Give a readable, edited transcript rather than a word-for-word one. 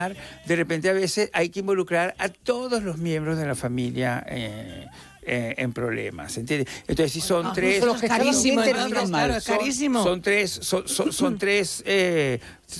de repente a veces hay que involucrar a todos los miembros de la familia en problemas, ¿entiendes? Entonces, si son tres... Los que carísimo, carísimo, entonces, claro, es carísimo. Son tres